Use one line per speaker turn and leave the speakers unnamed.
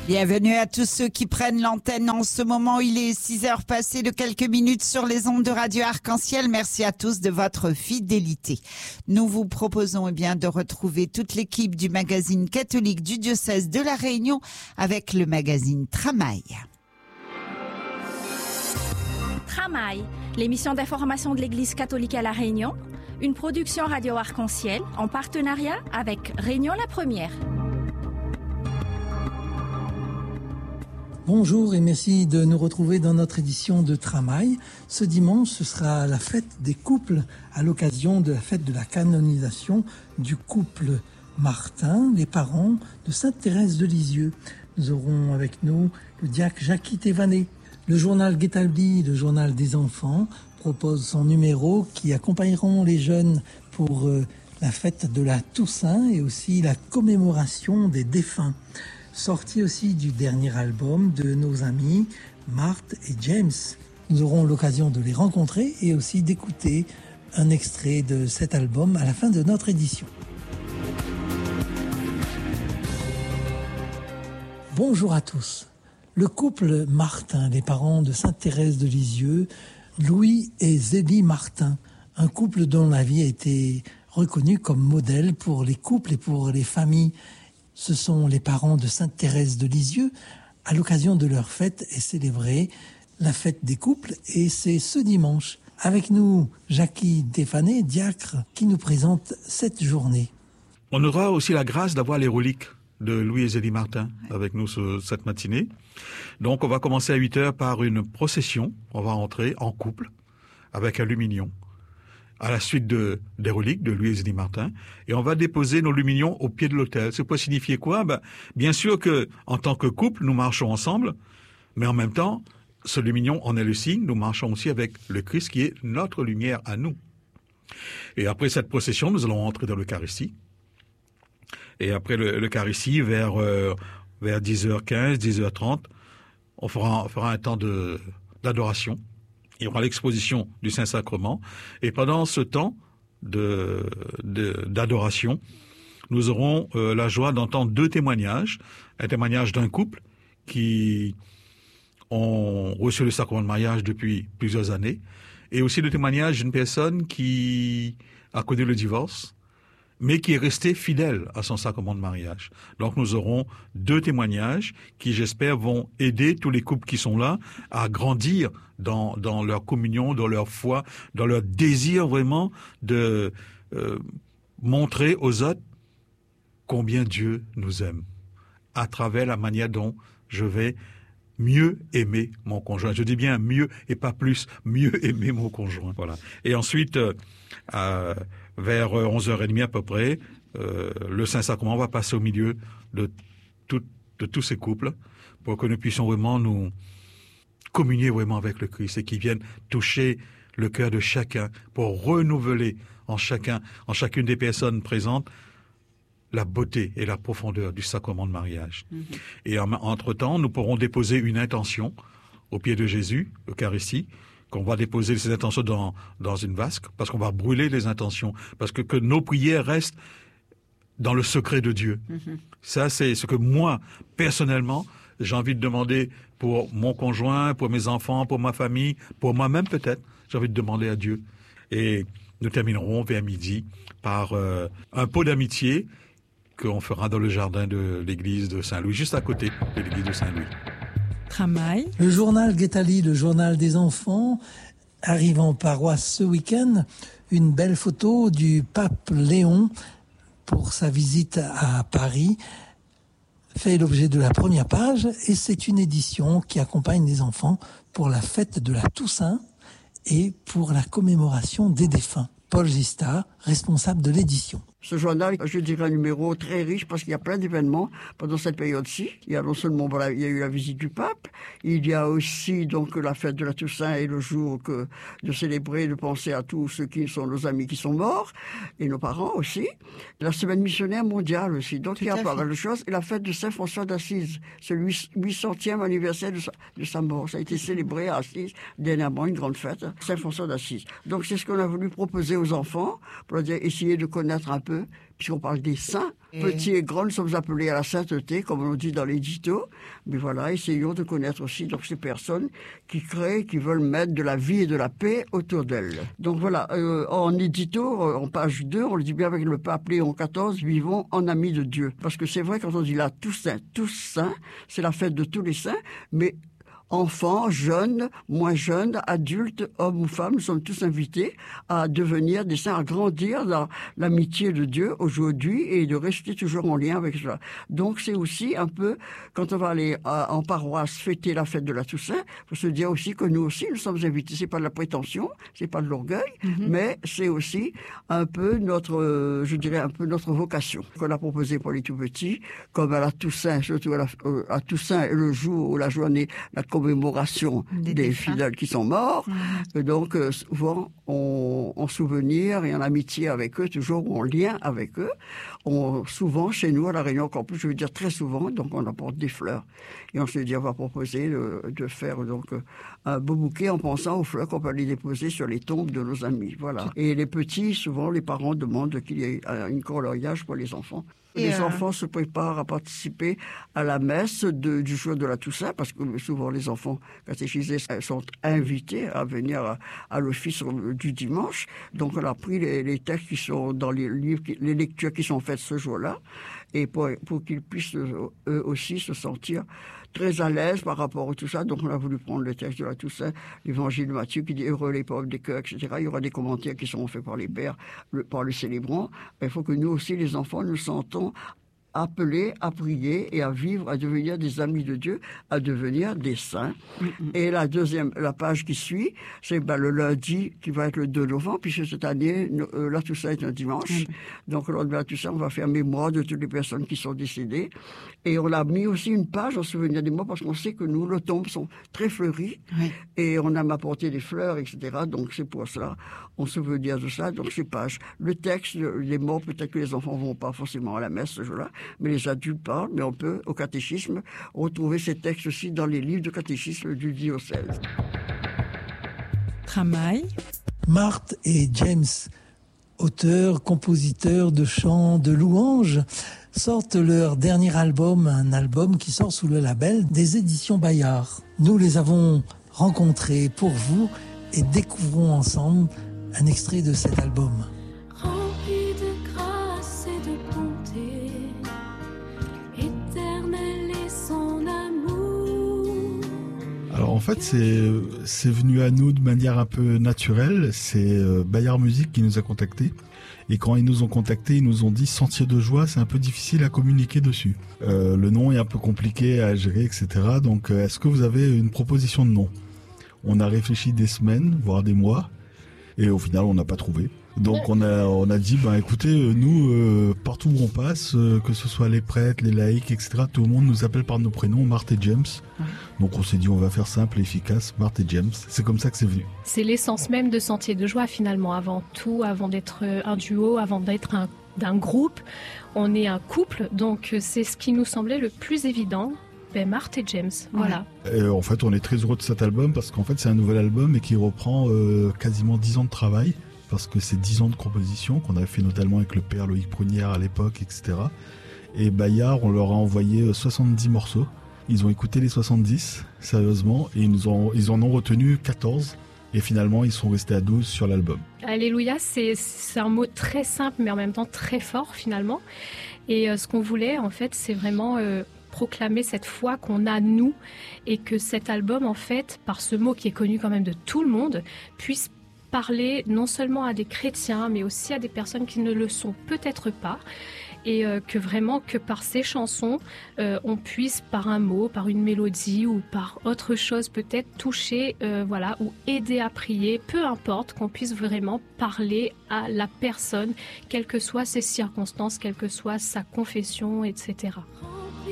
Bienvenue à tous ceux qui prennent l'antenne en ce moment. Il est 6h passées de quelques minutes sur les ondes de Radio Arc-en-Ciel. Merci à tous de votre fidélité. Nous vous proposons de retrouver toute l'équipe du magazine catholique du diocèse de La Réunion avec le magazine Tramail.
Tramail, l'émission d'information de l'Église catholique à La Réunion, une production Radio Arc-en-Ciel en partenariat avec Réunion la Première.
Bonjour et merci de nous retrouver dans notre édition de Tramail. Ce dimanche, ce sera la fête des couples à l'occasion de la fête de la canonisation du couple Martin, les parents de Sainte Thérèse de Lisieux. Nous aurons avec nous le diacre Jackie Thévanet. Le journal Guétaldi, le journal des enfants, propose son numéro qui accompagneront les jeunes pour la fête de la Toussaint et aussi la commémoration des défunts. Sorti aussi du dernier album de nos amis Marthe et James. Nous aurons l'occasion de les rencontrer et aussi d'écouter un extrait de cet album à la fin de notre édition. Bonjour à tous. Le couple Martin, les parents de Sainte Thérèse de Lisieux, Louis et Zélie Martin, un couple dont la vie a été reconnue comme modèle pour les couples et pour les familles. Ce sont les parents de Sainte Thérèse de Lisieux. À l'occasion de leur fête est célébrée la fête des couples et c'est ce dimanche. Avec nous, Jackie Thévanet, diacre, qui nous présente cette journée.
On aura aussi la grâce d'avoir les reliques de Louis et Zélie Martin avec nous cette matinée. Donc on va commencer à 8h par une procession. On va entrer en couple avec un lumignon à la suite des reliques de Louis et Zélie Martin, et on va déposer nos lumignons au pied de l'autel. Ça peut signifier quoi? Bien sûr que, en tant que couple, nous marchons ensemble, mais en même temps, ce lumignon en est le signe, nous marchons aussi avec le Christ qui est notre lumière à nous. Et après cette procession, nous allons entrer dans l'Eucharistie. Et après l'Eucharistie, vers 10h15, 10h30, on fera un temps d'adoration. Il y aura l'exposition du Saint-Sacrement. Et pendant ce temps d'adoration, nous aurons la joie d'entendre deux témoignages. Un témoignage d'un couple qui ont reçu le sacrement de mariage depuis plusieurs années. Et aussi le témoignage d'une personne qui a connu le divorce, mais qui est restée fidèle à son sacrement de mariage. Donc nous aurons deux témoignages qui, j'espère, vont aider tous les couples qui sont là à grandir dans leur communion, dans leur foi, dans leur désir vraiment de montrer aux autres combien Dieu nous aime, à travers la manière dont je vais mieux aimer mon conjoint. Je dis bien mieux et pas plus, mieux aimer mon conjoint. Voilà. Et ensuite, vers 11h30 à peu près, le Saint-Sacrement va passer au milieu de tous ces couples pour que nous puissions vraiment nous communier vraiment avec le Christ et qu'il vienne toucher le cœur de chacun pour renouveler en chacune des personnes présentes la beauté et la profondeur du sacrement de mariage. Et entre-temps, nous pourrons déposer une intention au pied de Jésus, l'Eucharistie, qu'on va déposer ces intentions dans une vasque, parce qu'on va brûler les intentions, parce que nos prières restent dans le secret de Dieu. Ça, c'est ce que moi, personnellement, j'ai envie de demander pour mon conjoint, pour mes enfants, pour ma famille, pour moi-même peut-être. J'ai envie de demander à Dieu. Et nous terminerons vers midi par un pot d'amitié qu'on fera dans le jardin de l'église de Saint-Louis, juste à côté de l'église de Saint-Louis.
Tramail. Le journal Guétaldi, le journal des enfants, arrive en paroisse ce week-end. Une belle photo du pape Léon pour sa visite à Paris fait l'objet de la première page et c'est une édition qui accompagne les enfants pour la fête de la Toussaint et pour la commémoration des défunts. Paul Gista, responsable de l'édition.
Ce journal, je dirais un numéro très riche parce qu'il y a plein d'événements pendant cette période-ci. Il y a non seulement, il y a eu la visite du pape, il y a aussi donc la fête de la Toussaint et le jour de célébrer, de penser à tous ceux qui sont nos amis qui sont morts et nos parents aussi. La semaine missionnaire mondiale aussi. Donc il y a pas mal de choses. Et la fête de Saint François d'Assise, c'est le 800e anniversaire de sa mort. Ça a été célébré à Assise dernièrement, une grande fête, Saint François d'Assise. Donc c'est ce qu'on a voulu proposer aux enfants pour leur dire, essayer de connaître un peu peu, puisqu'on parle des saints. Petits et grands, nous sommes appelés à la sainteté, comme on dit dans l'édito. Mais voilà, essayons de connaître aussi donc, ces personnes qui créent, qui veulent mettre de la vie et de la paix autour d'elles. Donc voilà, en édito, en page 2, on le dit bien avec le pape Léon XIV, vivons en amis de Dieu. Parce que c'est vrai, quand on dit là, tous saints, c'est la fête de tous les saints, mais enfants, jeunes, moins jeunes, adultes, hommes ou femmes, nous sommes tous invités à devenir des saints, à grandir dans l'amitié de Dieu aujourd'hui et de rester toujours en lien avec cela. Donc c'est aussi un peu, quand on va aller en paroisse fêter la fête de la Toussaint, faut se dire aussi que nous aussi, nous sommes invités. C'est pas de la prétention, c'est pas de l'orgueil, mais c'est aussi un peu notre, je dirais un peu notre vocation qu'on a proposée pour les tout petits, comme à la Toussaint, surtout à Toussaint, le jour ou la journée, la commémoration des fidèles qui sont morts. Donc, souvent, en souvenir et en amitié avec eux, toujours en lien avec eux. Souvent, chez nous, à La Réunion, encore plus, je veux dire très souvent, donc on apporte des fleurs. Et on se dit, on va proposer de faire donc un beau bouquet en pensant aux fleurs qu'on peut les déposer sur les tombes de nos amis. Voilà. Et les petits, souvent, les parents demandent qu'il y ait une coloriage pour les enfants. Les enfants se préparent à participer à la messe du jour de la Toussaint, parce que souvent les enfants catéchisés sont invités à venir à l'office du dimanche. Donc on a pris les textes qui sont dans les livres, les lectures qui sont faites ce jour-là, et pour qu'ils puissent eux aussi se sentir très à l'aise par rapport à tout ça. Donc on a voulu prendre le texte de la Toussaint, l'évangile de Matthieu qui dit « Heureux les pauvres des cœurs », etc. Il y aura des commentaires qui seront faits par les pères, par le célébrant. Il faut que nous aussi, les enfants, nous sentons appelés à prier et à vivre, à devenir des amis de Dieu, à devenir des saints. Et la page qui suit, c'est le lundi qui va être le 2 novembre, puisque cette année, la Toussaint est un dimanche. Donc, lors de la Toussaint, on va faire mémoire de toutes les personnes qui sont décédées. Et on a mis aussi une page en souvenir des morts, parce qu'on sait que nous, nos tombes sont très fleuries. Et on aime apporter des fleurs, etc. Donc, c'est pour cela, on se veut dire de ça. Donc, ces pages. Le texte, les morts, peut-être que les enfants vont pas forcément à la messe ce jour-là, mais les adultes parlent, mais on peut, au catéchisme, retrouver ces textes aussi dans les livres de catéchisme du diocèse.
Tramail.
Marthe et James, auteurs, compositeurs de chants, de louanges, sortent leur dernier album, un album qui sort sous le label des éditions Bayard. Nous les avons rencontrés pour vous et découvrons ensemble un extrait de cet album.
Alors en fait, c'est venu à nous de manière un peu naturelle. C'est Bayard Musique qui nous a contactés. Et quand ils nous ont contactés, ils nous ont dit Sentier de joie, c'est un peu difficile à communiquer dessus. Le nom est un peu compliqué à gérer, etc. Donc, est-ce que vous avez une proposition de nom ? On a réfléchi des semaines, voire des mois. Et au final, on n'a pas trouvé. Donc on a dit, écoutez, nous, partout où on passe, que ce soit les prêtres, les laïcs, etc., tout le monde nous appelle par nos prénoms, Marthe et James. Donc on s'est dit, on va faire simple et efficace, Marthe et James. C'est comme ça que c'est venu.
C'est l'essence même de Sentier de joie, finalement. Avant tout, avant d'être un duo, avant d'être d'un groupe, on est un couple. Donc c'est ce qui nous semblait le plus évident. Marthe et James, voilà.
Et en fait, on est très heureux de cet album parce qu'en fait, c'est un nouvel album et qui reprend quasiment 10 ans de travail. Parce que c'est 10 ans de composition qu'on avait fait notamment avec le père Loïc Prunière à l'époque, etc. Et Bayard, on leur a envoyé 70 morceaux. Ils ont écouté les 70, sérieusement, et ils en ont retenu 14. Et finalement, ils sont restés à 12 sur l'album.
Alléluia, c'est un mot très simple, mais en même temps très fort, finalement. Et ce qu'on voulait, en fait, c'est vraiment proclamer cette foi qu'on a, nous, et que cet album, en fait, par ce mot qui est connu quand même de tout le monde, puisse parler non seulement à des chrétiens, mais aussi à des personnes qui ne le sont peut-être pas, et que par ces chansons, on puisse par un mot, par une mélodie ou par autre chose peut-être toucher, ou aider à prier, peu importe, qu'on puisse vraiment parler à la personne, quelles que soient ses circonstances, quelle que soit sa confession, etc.